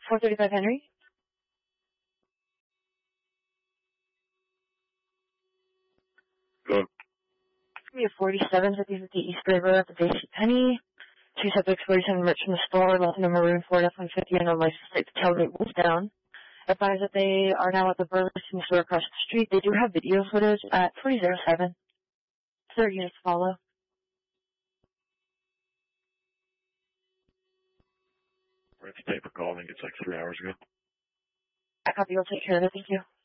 435 Henry. Go. We have 47 5050 East River at the JC Penny. Two subjects, 47 merch from the store, left in a maroon Ford F-150 and unlicensed plate. The tailgate was down. Advise that they are now at the Burleson store across the street. They do have video footage at 4007. Third units follow. We're at the paper call. I think it's like 3 hours ago. I copy. You'll take care of it. Thank you.